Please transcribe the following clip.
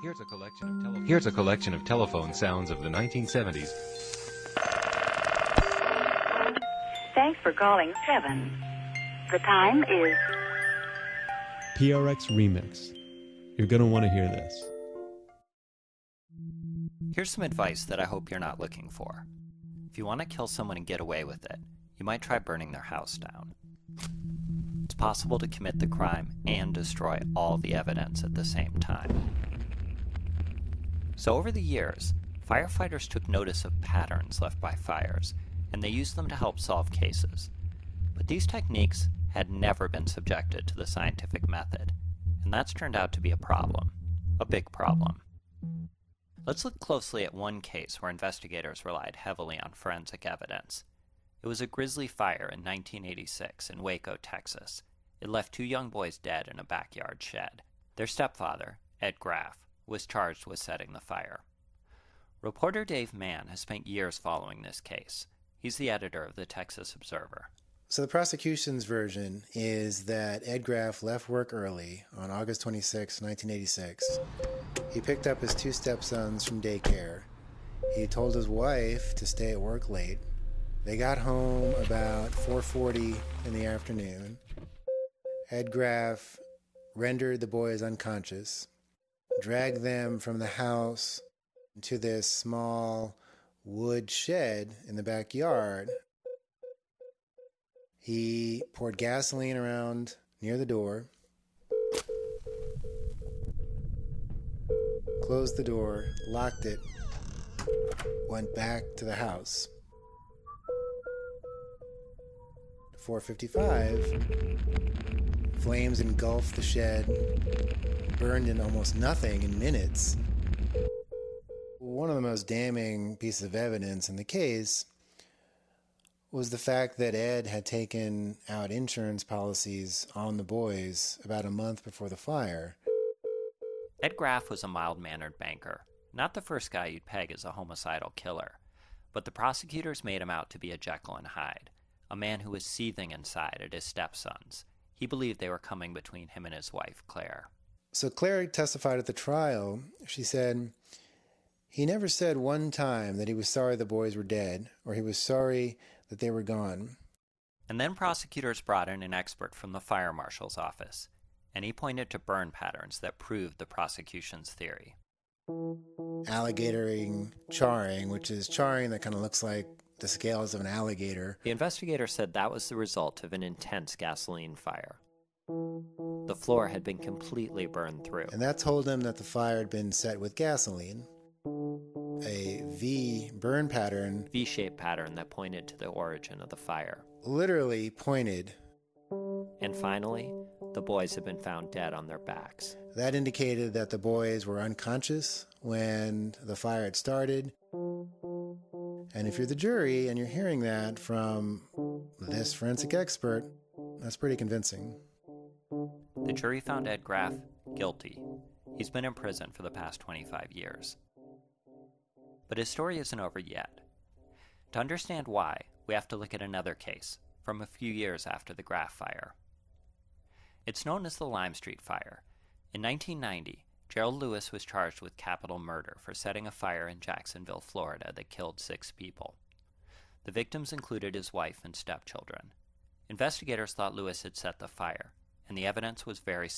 Here's a collection of telephone sounds of the 1970s. Thanks for calling 7. The time is... PRX Remix. You're going to want to hear this. Here's some advice that I hope you're not looking for. If you want to kill someone and get away with it, you might try burning their house down. It's possible to commit the crime and destroy all the evidence at the same time. So over the years, firefighters took notice of patterns left by fires, and they used them to help solve cases. But these techniques had never been subjected to the scientific method, and that's turned out to be a problem. A big problem. Let's look closely at one case where investigators relied heavily on forensic evidence. It was a grisly fire in 1986 in Waco, Texas. It left 2 young boys dead in a backyard shed. Their stepfather, Ed Graff, was charged with setting the fire. Reporter Dave Mann has spent years following this case. He's the editor of the Texas Observer. So the prosecution's version is that Ed Graff left work early on August 26, 1986. He picked up his 2 stepsons from daycare. He told his wife to stay at work late. They got home about 4:40 in the afternoon. Ed Graff rendered the boys unconscious, dragged them from the house to this small wood shed in the backyard. He poured gasoline around near the door, closed the door, locked it, went back to the house. 4:55, flames engulfed the shed, burned in almost nothing in minutes. One of the most damning pieces of evidence in the case was the fact that Ed had taken out insurance policies on the boys about a month before the fire. Ed Graff was a mild-mannered banker, not the first guy you'd peg as a homicidal killer, but the prosecutors made him out to be a Jekyll and Hyde, a man who was seething inside at his stepsons. He believed they were coming between him and his wife, Claire. So Claire testified at the trial. She said, he never said one time that he was sorry the boys were dead, or he was sorry that they were gone. And then prosecutors brought in an expert from the fire marshal's office, and he pointed to burn patterns that proved the prosecution's theory. Alligatoring charring, which is charring that kind of looks like the scales of an alligator. The investigator said that was the result of an intense gasoline fire. The floor had been completely burned through. And that told him that the fire had been set with gasoline. A V burn pattern. V-shaped pattern that pointed to the origin of the fire. Literally pointed. And finally, the boys had been found dead on their backs. That indicated that the boys were unconscious when the fire had started. And if you're the jury and you're hearing that from this forensic expert, that's pretty convincing. The jury found Ed Graff guilty. He's been in prison for the past 25 years. But his story isn't over yet. To understand why, we have to look at another case from a few years after the Graff fire. It's known as the Lime Street Fire. In 1990, Gerald Lewis was charged with capital murder for setting a fire in Jacksonville, Florida that killed 6 people. The victims included his wife and stepchildren. Investigators thought Lewis had set the fire, and the evidence was very